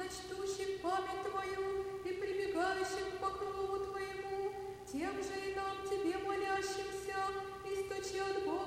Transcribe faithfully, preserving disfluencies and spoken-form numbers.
чтущих память Твою и прибегающих к покрову Твоему, тем же и нам Тебе молящимся, источи от Бога